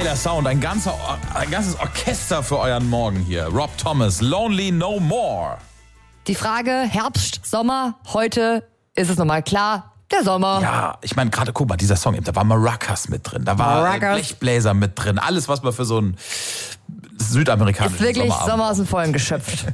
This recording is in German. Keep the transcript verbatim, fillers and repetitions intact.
Geiler Sound, ein, ganzer, ein ganzes Orchester für euren Morgen hier. Rob Thomas, Lonely No More. Die Frage, Herbst, Sommer, heute ist es nochmal klar, der Sommer. Ja, ich meine, gerade guck mal, dieser Song, da war Maracas mit drin, da war Maracas. Blechbläser mit drin, alles, was man für so einen südamerikanischen Ist wirklich Sommerabend Sommer aus dem Vollen geschöpft.